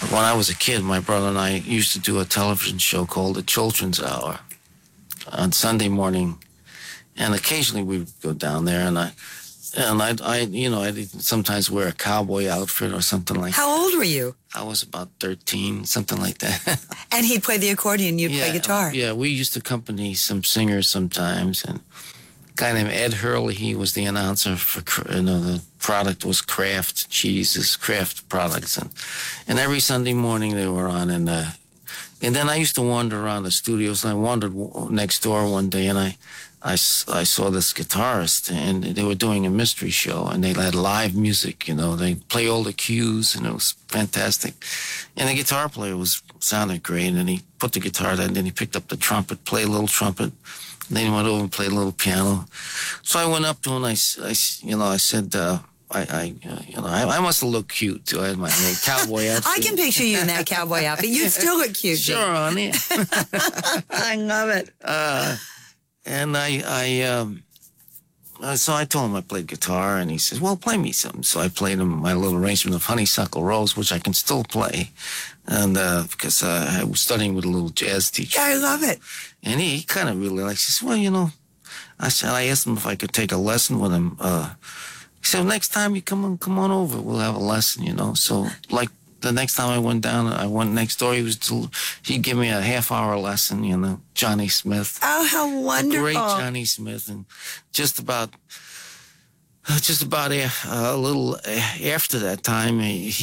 When I was a kid, my brother and I used to do a television show called The Children's Hour on Sunday morning, and occasionally we would go down there, and I'd sometimes wear a cowboy outfit or something like that. How old were you? I was about 13, something like that. And he'd play the accordion, you'd play guitar. Yeah, we used to accompany some singers sometimes, and a guy named Ed Hurley, he was the announcer for, the product was Kraft cheeses, Kraft products, and every Sunday morning they were on, and then I used to wander around the studios, and I wandered next door one day, and I saw this guitarist, and they were doing a mystery show, and they had live music, they play all the cues, and it was fantastic. And the guitar player sounded great, and he put the guitar down, and then he picked up the trumpet, played a little trumpet, and then he went over and played a little piano. So I went up to him, and I said, I must have looked cute, too. I had my cowboy outfit. I can picture you in that cowboy outfit. You still look cute. Sure, honey. I love it. And so I told him I played guitar, and he says, well, play me something. So I played him my little arrangement of Honeysuckle Rose, which I can still play, and because I was studying with a little jazz teacher. I love it. And he kind of really likes it. He says, well, I asked him if I could take a lesson with him. He said, next time you come on over, we'll have a lesson, So, like, the next time I went next door, he'd give me a half-hour lesson, Johnny Smith. Oh, how wonderful. Great Johnny Smith. And just about a little after that time,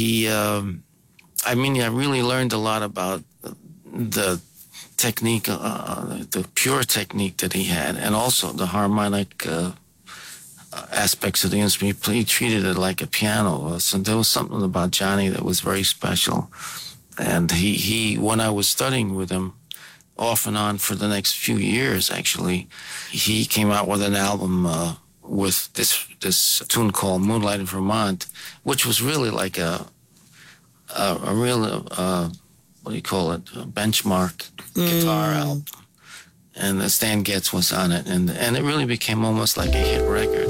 I really learned a lot about the technique, the pure technique that he had, and also the harmonic aspects of the instrument. He treated it like a piano. So there was something about Johnny that was very special. And he when I was studying with him off and on for the next few years, actually, he came out with an album with this tune called Moonlight in Vermont, which was really like a real, what do you call it, a benchmark guitar album. And Stan Getz was on it, and it really became almost like a hit record.